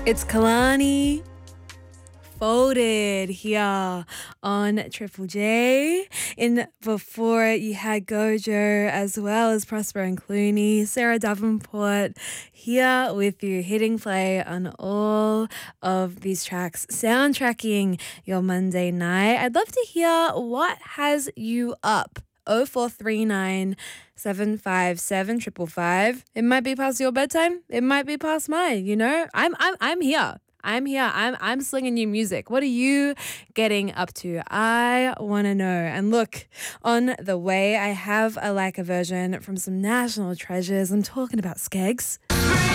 It's Kalani Folded here on Triple J. In before you had Gojo as well as Prosper and Clooney, Sarah Davenport here with you, hitting play on all of these tracks, soundtracking your Monday night. I'd love to hear what has you up. 0439 757 555. It might be past your bedtime. It might be past mine. You know, I'm here. I'm here. I'm slinging you music. What are you getting up to? I want to know. And look, on the way, I have a version from some national treasures. I'm talking about Skeggs.